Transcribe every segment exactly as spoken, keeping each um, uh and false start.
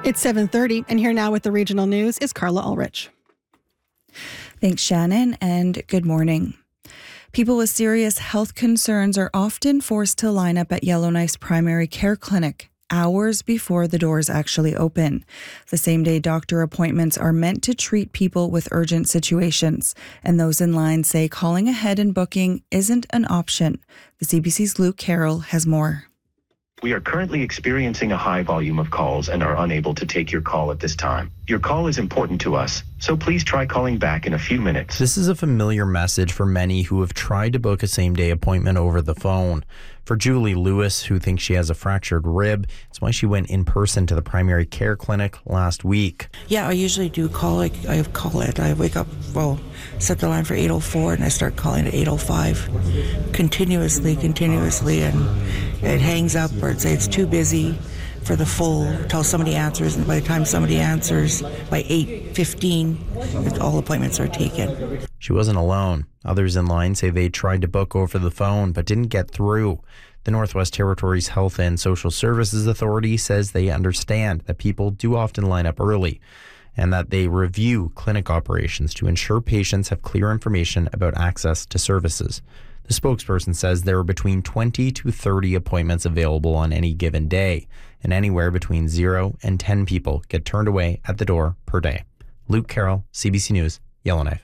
It's seven thirty, and here now with the regional news is Carla Ulrich. Thanks, Shannon, and good morning. People with serious health concerns are often forced to line up at Yellowknife's primary care clinic hours before the doors actually open. The same-day doctor appointments are meant to treat people with urgent situations, and those in line say calling ahead and booking isn't an option. The C B C's Luke Carroll has more. We are currently experiencing a high volume of calls and are unable to take your call at this time. Your call is important to us, so please try calling back in a few minutes. This is a familiar message for many who have tried to book a same-day appointment over the phone. For Julie Lewis, who thinks she has a fractured rib, it's why she went in person to the primary care clinic last week. Yeah, I usually do call. Like I call it. I wake up, well, set the line for eight oh four, and I start calling at eight oh five, continuously, continuously, and it hangs up, or it say it's too busy for the full till somebody answers, and by the time somebody answers, by eight fifteen, all appointments are taken. She wasn't alone. Others in line say they tried to book over the phone but didn't get through. The Northwest Territories Health and Social Services Authority says they understand that people do often line up early and that they review clinic operations to ensure patients have clear information about access to services. The spokesperson says there are between twenty to thirty appointments available on any given day, and anywhere between zero and ten people get turned away at the door per day. Luke Carroll, C B C News, Yellowknife.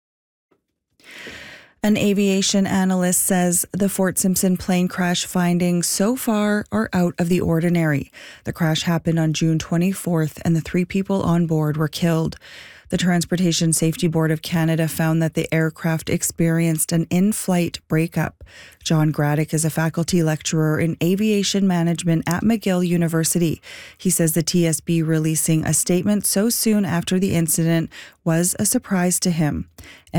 An aviation analyst says the Fort Simpson plane crash findings so far are out of the ordinary. The crash happened on June twenty-fourth, and the three people on board were killed. The Transportation Safety Board of Canada found that the aircraft experienced an in-flight breakup. John Graddick is a faculty lecturer in aviation management at McGill University. He says the T S B releasing a statement so soon after the incident was a surprise to him.